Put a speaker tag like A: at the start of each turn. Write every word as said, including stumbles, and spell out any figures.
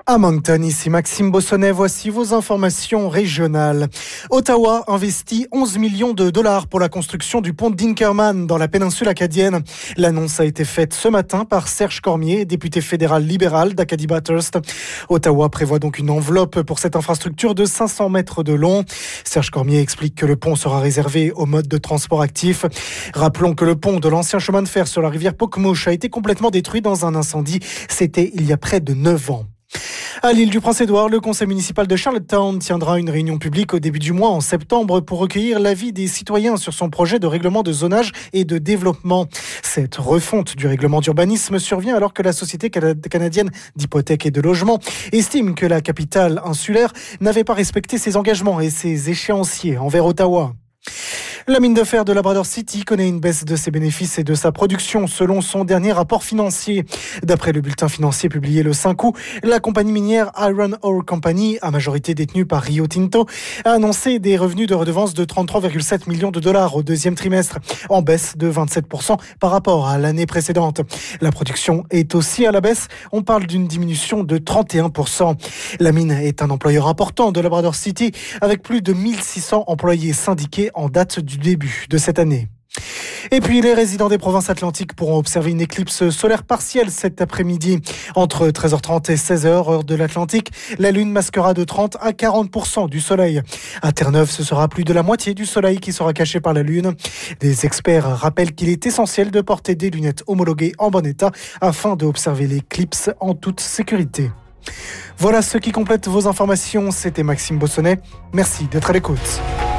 A: À Moncton, ici Maxime Bossonnet, voici vos informations régionales. Ottawa investit onze millions de dollars pour la construction du pont d'Inkerman dans la péninsule acadienne. L'annonce a été faite ce matin par Serge Cormier, député fédéral libéral d'Acadie-Bathurst. Ottawa prévoit donc une enveloppe pour cette infrastructure de cinq cents mètres de long. Serge Cormier explique que le pont sera réservé au mode de transport actif. Rappelons que le pont de l'ancien chemin de fer sur la rivière Pokemouche a été complètement détruit dans un incendie. C'était il y a près de neuf ans. À l'île du Prince-Édouard, le conseil municipal de Charlottetown tiendra une réunion publique au début du mois en septembre pour recueillir l'avis des citoyens sur son projet de règlement de zonage et de développement. Cette refonte du règlement d'urbanisme survient alors que la Société canadienne d'hypothèques et de logement estime que la capitale insulaire n'avait pas respecté ses engagements et ses échéanciers envers Ottawa. La mine de fer de Labrador City connaît une baisse de ses bénéfices et de sa production selon son dernier rapport financier. D'après le bulletin financier publié le cinq août, la compagnie minière Iron Ore Company, à majorité détenue par Rio Tinto, a annoncé des revenus de redevance de trente-trois virgule sept millions de dollars au deuxième trimestre, en baisse de vingt-sept pour cent par rapport à l'année précédente. La production est aussi à la baisse, on parle d'une diminution de trente et un pour cent. La mine est un employeur important de Labrador City, avec plus de mille six cents employés syndiqués en date du début de cette année. Et puis, les résidents des provinces atlantiques pourront observer une éclipse solaire partielle cet après-midi. Entre treize heures trente et seize heures, heure de l'Atlantique, la Lune masquera de trente à quarante pour cent du Soleil. À Terre-Neuve, ce sera plus de la moitié du Soleil qui sera caché par la Lune. Des experts rappellent qu'il est essentiel de porter des lunettes homologuées en bon état afin d'observer l'éclipse en toute sécurité. Voilà ce qui complète vos informations. C'était Maxime Bossonnet. Merci d'être à l'écoute.